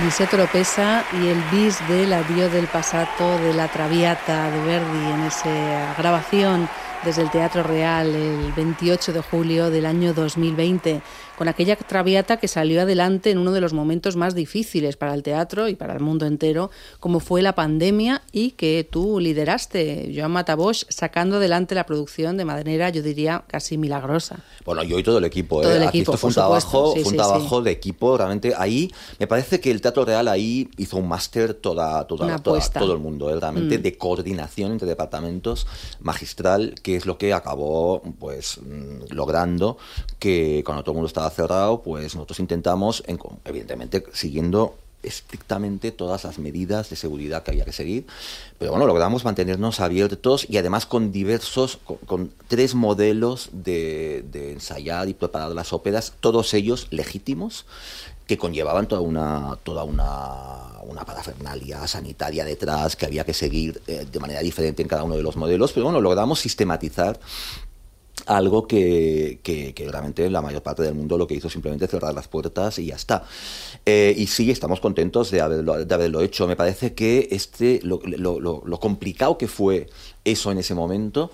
Niceto Oropesa y el bis de l'Addio del passato de la Traviata de Verdi en esa grabación desde el Teatro Real el 28 de julio del año 2020, con aquella Traviata que salió adelante en uno de los momentos más difíciles para el teatro y para el mundo entero, como fue la pandemia, y que tú lideraste, Joan Matabosch, sacando adelante la producción de manera, yo diría, casi milagrosa. Bueno, yo y todo el equipo. Todo el Aquí equipo, esto fue un trabajo de equipo, realmente. Ahí, me parece que el Teatro Real ahí hizo un máster todo el mundo, realmente, de coordinación entre departamentos, magistral, que es lo que acabó pues logrando que cuando todo el mundo estaba cerrado, pues nosotros intentamos, evidentemente siguiendo estrictamente todas las medidas de seguridad que había que seguir, pero bueno, logramos mantenernos abiertos y además con con 3 modelos de ensayar y preparar las óperas, todos ellos legítimos, que conllevaban toda una parafernalia sanitaria detrás que había que seguir de manera diferente en cada uno de los modelos, pero bueno, logramos sistematizar algo que realmente la mayor parte del mundo lo que hizo simplemente cerrar las puertas y ya está. Y sí, estamos contentos de haberlo hecho. Me parece que lo complicado que fue eso en ese momento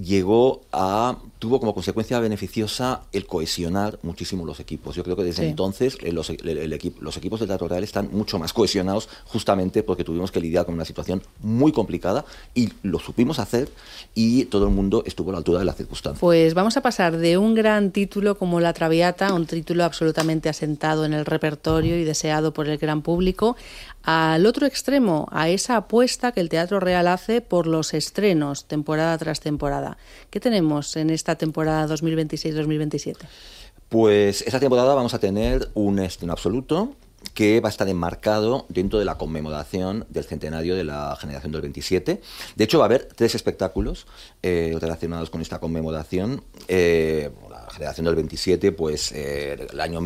tuvo como consecuencia beneficiosa el cohesionar muchísimo los equipos. Yo creo que desde entonces los equipos del Teatro Real están mucho más cohesionados, justamente porque tuvimos que lidiar con una situación muy complicada y lo supimos hacer y todo el mundo estuvo a la altura de las circunstancias. Pues vamos a pasar de un gran título como La Traviata, un título absolutamente asentado en el repertorio y deseado por el gran público, al otro extremo, a esa apuesta que el Teatro Real hace por los estrenos, temporada tras temporada. ¿Qué tenemos en esta temporada 2026-2027? Pues esta temporada vamos a tener un estreno absoluto que va a estar enmarcado dentro de la conmemoración del centenario de la generación del 27. De hecho, va a haber 3 espectáculos relacionados con esta conmemoración. La generación del 27, pues el año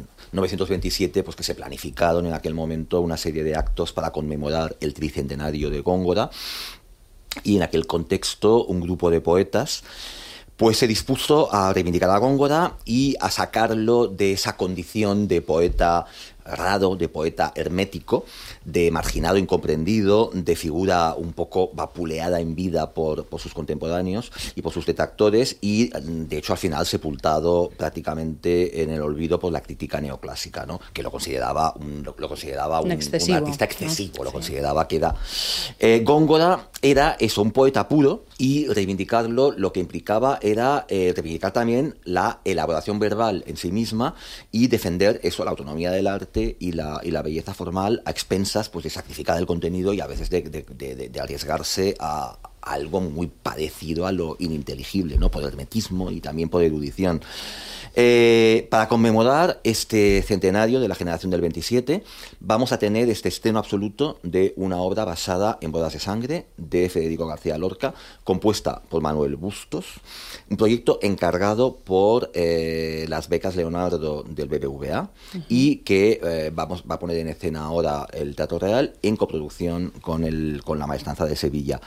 1927, pues que se planificaron en aquel momento una serie de actos para conmemorar el tricentenario de Góngora, y en aquel contexto un grupo de poetas pues se dispuso a reivindicar a Góngora y a sacarlo de esa condición de poeta raro, de poeta hermético, de marginado incomprendido, de figura un poco vapuleada en vida por sus contemporáneos y por sus detractores, y de hecho al final sepultado prácticamente en el olvido por la crítica neoclásica, ¿no? Que lo consideraba un artista excesivo, ¿no? Lo consideraba que era... Góngora era eso, un poeta puro, y reivindicarlo lo que implicaba era reivindicar también la elaboración verbal en sí misma y defender eso, la autonomía del arte y la belleza formal a expensas pues de sacrificar el contenido y a veces de arriesgarse a algo muy parecido a lo ininteligible, ¿no? Por hermetismo y también por erudición. Para conmemorar este centenario de la generación del 27, vamos a tener este estreno absoluto de una obra basada en Bodas de Sangre de Federico García Lorca, compuesta por Manuel Bustos, un proyecto encargado por las becas Leonardo del BBVA, y que va a poner en escena ahora el Teatro Real en coproducción con la Maestranza de Sevilla.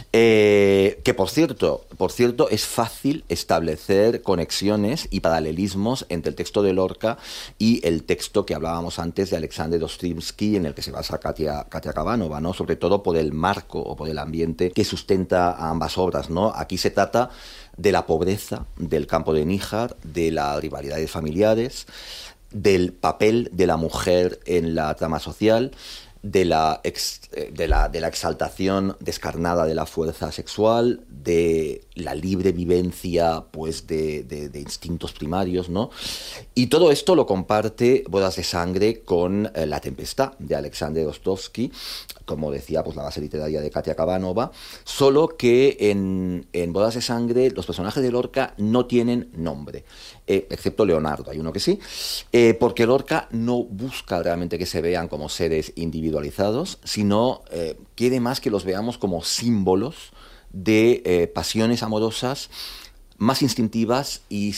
Que por cierto, es fácil establecer conexiones y paralelismos entre el texto de Lorca y el texto que hablábamos antes de Alexander Ostromsky, en el que se basa Katia Kabanova, ¿no? Sobre todo por el marco o por el ambiente que sustenta a ambas obras, ¿no? Aquí se trata de la pobreza del campo de Níjar, de las rivalidades familiares, del papel de la mujer en la trama social, de la exaltación descarnada de la fuerza sexual, de la libre vivencia pues de instintos primarios, ¿no? Y todo esto lo comparte Bodas de Sangre con La Tempestad de Alexander Ostromsky, como decía, pues la base literaria de Katia Kabanova, solo que en Bodas de Sangre los personajes de Lorca no tienen nombre, excepto Leonardo, hay uno que sí, porque Lorca no busca realmente que se vean como seres individualizados, sino quiere más que los veamos como símbolos de pasiones amorosas más instintivas y